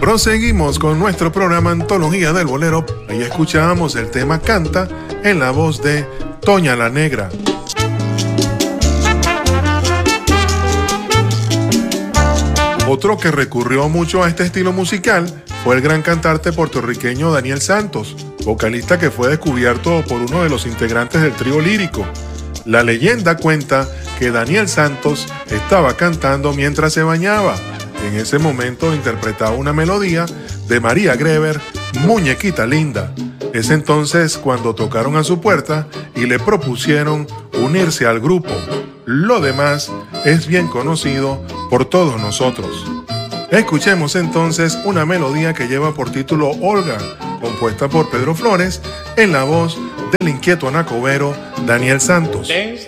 Proseguimos con nuestro programa Antología del Bolero. Ahí escuchábamos el tema Canta en la voz de Toña la Negra. Otro que recurrió mucho a este estilo musical fue el gran cantante puertorriqueño Daniel Santos, vocalista que fue descubierto por uno de los integrantes del trío lírico. La leyenda cuenta que Daniel Santos estaba cantando mientras se bañaba. En ese momento interpretaba una melodía de María Greber, Muñequita Linda. Es entonces cuando tocaron a su puerta y le propusieron unirse al grupo. Lo demás es bien conocido por todos nosotros. Escuchemos entonces una melodía que lleva por título Olga, compuesta por Pedro Flores, en la voz del inquieto anacobero Daniel Santos.